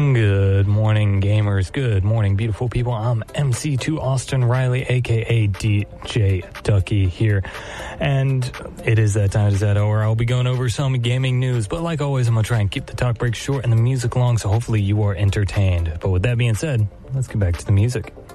Good morning, gamers. Good morning, beautiful people. I'm MC2 Austin Riley, a.k.a. DJ Ducky here. And it is that time, it is that hour. I'll be going over some gaming news. But like always, I'm going to try and keep the talk breaks short and the music long, so hopefully you are entertained. But with that being said, let's get back to the music.